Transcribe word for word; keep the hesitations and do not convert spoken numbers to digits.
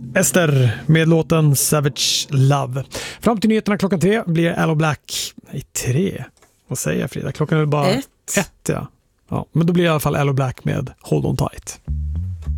Ester med låten Savage Love. Fram till nyheterna klockan tre blir Aloe Black. Nej, tre. Vad säger jag, Frida? Klockan är bara ett. ett ja. Ja, men då blir i alla fall Aloe Black med Hold On Tight.